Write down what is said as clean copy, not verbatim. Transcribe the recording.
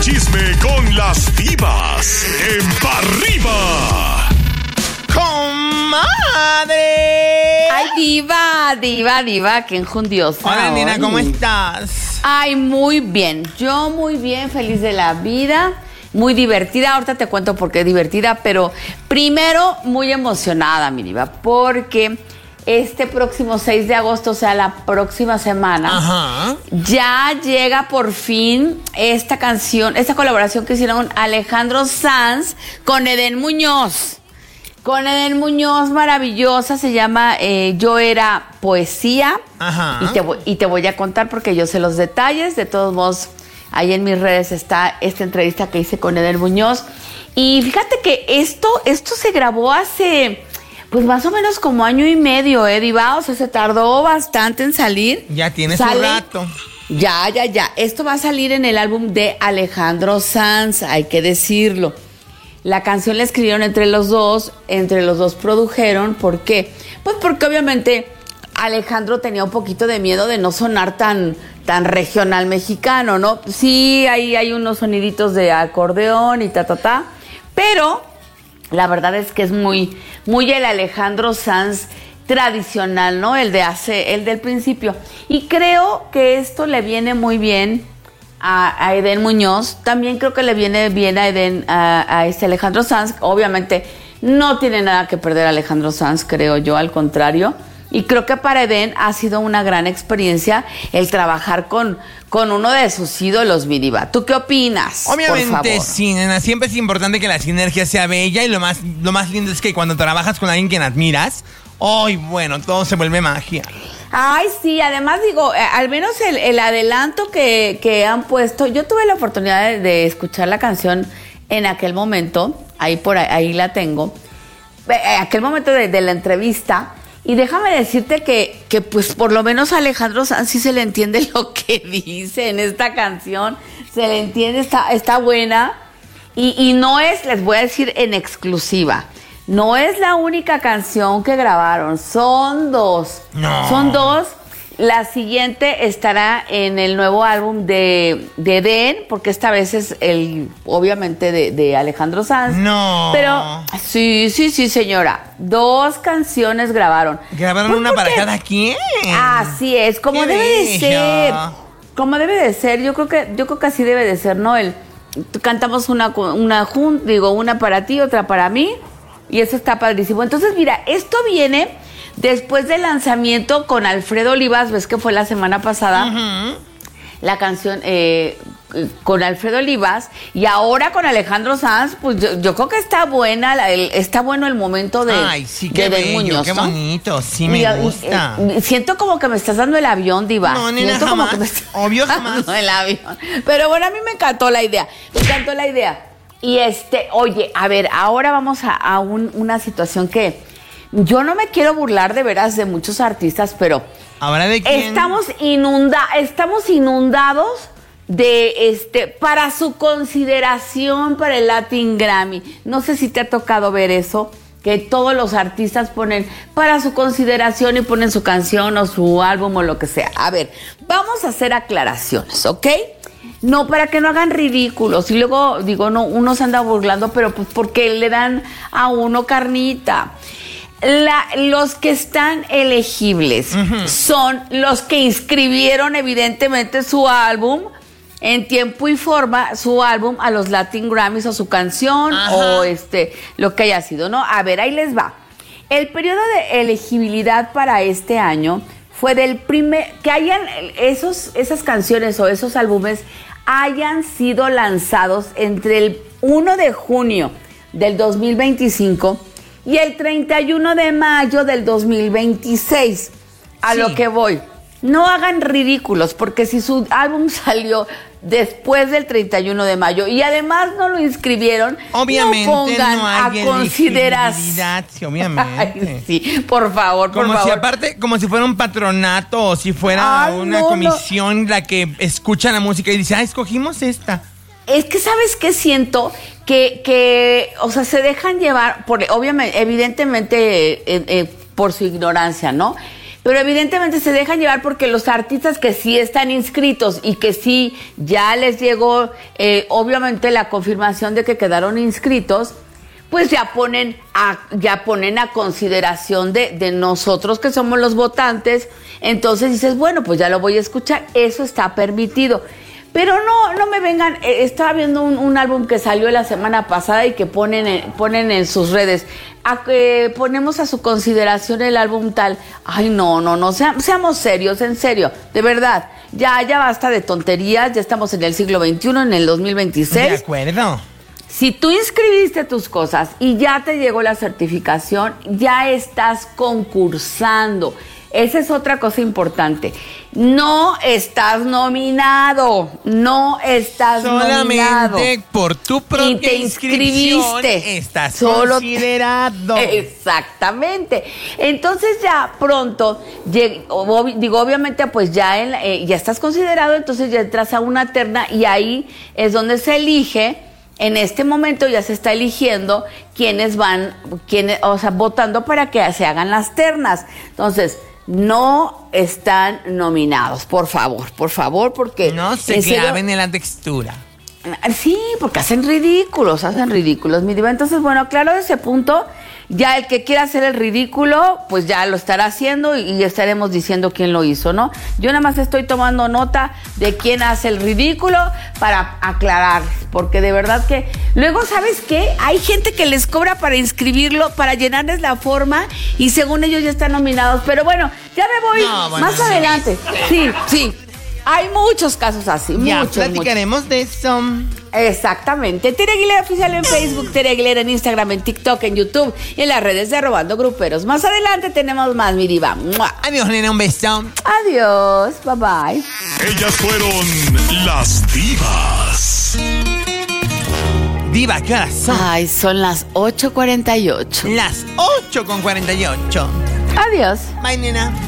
chisme con las divas en Pa' Arriba. ¡Comadre! Ay, diva, qué enjundiosa. Hola, Nina, hoy. ¿cómo estás? Ay, muy bien. Yo muy bien, feliz de la vida. Muy divertida. Ahorita te cuento por qué divertida, pero primero muy emocionada, mi diva, porque este próximo 6 de agosto, o sea, la próxima semana, Ajá. ya llega por fin esta canción, esta colaboración que hicieron Alejandro Sanz con Edén Muñoz. Con Edén Muñoz, maravillosa, se llama Yo Era Poesía. Ajá. Y te voy a contar porque yo sé los detalles. De todos modos, ahí en mis redes está esta entrevista que hice con Edén Muñoz. Y fíjate que esto se grabó hace, pues más o menos como año y medio, Diva. O sea, se tardó bastante en salir. Ya tiene su rato. Ya. Esto va a salir en el álbum de Alejandro Sanz, hay que decirlo. La canción la escribieron entre los dos produjeron. ¿Por qué? Pues porque obviamente Alejandro tenía un poquito de miedo de no sonar tan regional mexicano, ¿no? Sí, ahí hay unos soniditos de acordeón y pero la verdad es que es muy el Alejandro Sanz tradicional, ¿no? El del principio. Y creo que esto le viene muy bien a Edén Muñoz. También creo que le viene bien a Edén, a este Alejandro Sanz. Obviamente no tiene nada que perder Alejandro Sanz, creo yo, al contrario. Y creo que para Edén ha sido una gran experiencia el trabajar con uno de sus ídolos, mi diva. ¿Tú qué opinas? Obviamente, por favor? sí, nena. Siempre es importante que la sinergia sea bella. Y lo más lindo es que cuando trabajas con alguien que admiras, ¡ay, bueno! Todo se vuelve magia. Ay, sí, además digo, al menos el adelanto que han puesto, yo tuve la oportunidad de escuchar la canción en aquel momento, ahí la tengo, aquel momento de la entrevista, y déjame decirte que pues por lo menos a Alejandro Sanz sí se le entiende lo que dice en esta canción, se le entiende, está buena, y no es, les voy a decir en exclusiva, no es la única canción que grabaron, son dos. No. Son dos. La siguiente estará en el nuevo álbum de Edén, porque esta vez es obviamente de Alejandro Sanz. No. Pero sí, señora. 2 canciones grabaron. ¿Grabaron Pues una para cada quien? Así es, como ¡Qué debe de bello! ser. Como debe de ser, yo creo que así debe de ser, ¿no? Cantamos una para ti, otra para mí. Y eso está padrísimo. Entonces, mira, esto viene después del lanzamiento con Alfredo Olivas, ves que fue la semana pasada, la canción con Alfredo Olivas, y ahora con Alejandro Sanz, pues yo creo que está buena, está bueno el momento de Ay, sí, qué bello, Muñoz, qué ¿no? bonito, sí me gusta. Siento como que me estás dando el avión, diva. No, nena, Siento jamás. como que Obvio, jamás. dando el avión. Pero bueno, a mí me encantó la idea. Y oye, a ver, ahora vamos a una situación que yo no me quiero burlar de veras de muchos artistas, pero ¿Ahora de quién? estamos inundados de para su consideración para el Latin Grammy. No sé si te ha tocado ver eso, que todos los artistas ponen para su consideración y ponen su canción o su álbum o lo que sea. A ver, vamos a hacer aclaraciones, ¿ok? No, para que no hagan ridículos. Y luego, digo, no, uno se anda burlando, pero pues porque le dan a uno carnita. Los que están elegibles son los que inscribieron evidentemente su álbum en tiempo y forma, su álbum a los Latin Grammys o su canción. Ajá. O lo que haya sido, ¿no? A ver, ahí les va. El periodo de elegibilidad para este año fue que hayan esas canciones o esos álbumes hayan sido lanzados entre el 1 de junio del 2025 y el 31 de mayo del 2026. A lo que voy. No hagan ridículos, porque si su álbum salió después del 31 de mayo y además no lo inscribieron, obviamente no pongan no hay a consideración. Sí, obviamente. Ay, sí, por favor. Si aparte, como si fuera un patronato o si fuera una comisión la que escucha la música y dice, escogimos esta. Es que, ¿sabes qué siento? Que o sea, se dejan llevar, obviamente, evidentemente, por su ignorancia, ¿no? Pero evidentemente se dejan llevar porque los artistas que sí están inscritos y que sí ya les llegó obviamente la confirmación de que quedaron inscritos, pues ya ponen a consideración de nosotros que somos los votantes. Entonces dices, bueno, pues ya lo voy a escuchar, eso está permitido. Pero no me vengan, estaba viendo un álbum que salió la semana pasada y que ponen en sus redes, ponemos a su consideración el álbum tal. Ay, no, seamos serios, en serio, de verdad, ya basta de tonterías, ya estamos en el siglo XXI, en el 2026. De acuerdo. Si tú inscribiste tus cosas y ya te llegó la certificación, ya estás concursando. Esa es otra cosa importante. No estás nominado. Solamente por tu propia y te inscripción estás considerado. Exactamente. Entonces ya pronto, obviamente pues ya estás considerado, entonces ya entras a una terna y ahí es donde se elige. En este momento ya se está eligiendo quiénes votando para que se hagan las ternas. Entonces, no están nominados, por favor, porque... No se claven en la textura. Sí, porque hacen ridículos, mi diva. Entonces, bueno, claro, ese punto, ya el que quiera hacer el ridículo, pues ya lo estará haciendo y estaremos diciendo quién lo hizo, ¿no? Yo nada más estoy tomando nota de quién hace el ridículo para aclarar, porque de verdad que... Luego, ¿sabes qué? Hay gente que les cobra para inscribirlo, para llenarles la forma y según ellos ya están nominados. Pero bueno, ya me voy más adelante. Sí. Hay muchos casos así, ya muchos. Platicaremos de eso. Exactamente. Tere Aguilera Oficial en Facebook, Tere Aguilera en Instagram, en TikTok, en YouTube y en las redes de Robando Gruperos. Más adelante tenemos más, mi diva. ¡Mua! Adiós, nena, un beso. Adiós, bye bye. Ellas fueron las divas. Diva, ¿qué horas son? Ay, son las 8:48. Las 8:48. Adiós. Bye, nena.